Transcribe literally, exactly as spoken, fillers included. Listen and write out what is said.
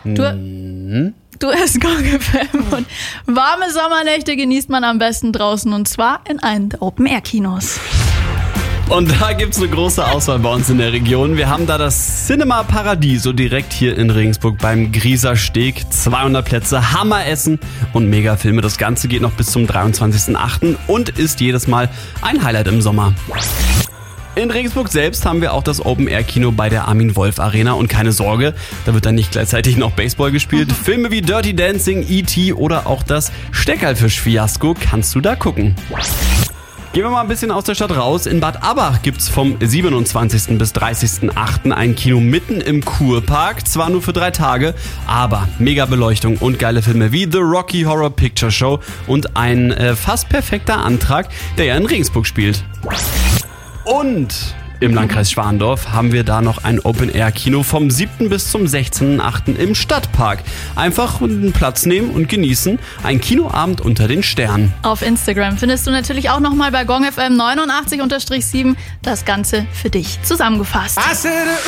Du, Mhm. du hörst Gong F M und warme Sommernächte genießt man am besten draußen und zwar in einen der Open-Air-Kinos. Und da gibt's eine große Auswahl bei uns in der Region. Wir haben da das Cinema Paradiso direkt hier in Regensburg beim Grieser Steg. zweihundert Plätze, Hammeressen und Megafilme. Das Ganze geht noch bis zum dreiundzwanzigsten achten und ist jedes Mal ein Highlight im Sommer. In Regensburg selbst haben wir auch das Open-Air-Kino bei der Armin Wolf Arena und keine Sorge, da wird dann nicht gleichzeitig noch Baseball gespielt. Mhm. Filme wie Dirty Dancing, E T oder auch das Steckerlfisch-Fiasko kannst du da gucken. Gehen wir mal ein bisschen aus der Stadt raus. In Bad Abbach gibt's vom siebenundzwanzigsten bis dreißigsten achten ein Kino mitten im Kurpark. Zwar nur für drei Tage, aber mega Beleuchtung und geile Filme wie The Rocky Horror Picture Show und ein äh, fast perfekter Antrag, der ja in Regensburg spielt. Und im Landkreis Schwandorf haben wir da noch ein Open-Air-Kino vom siebten bis zum sechzehnten achten im Stadtpark. Einfach einen Platz nehmen und genießen. Ein Kinoabend unter den Sternen. Auf Instagram findest du natürlich auch nochmal bei Gong F M neunundachtzig sieben das Ganze für dich zusammengefasst.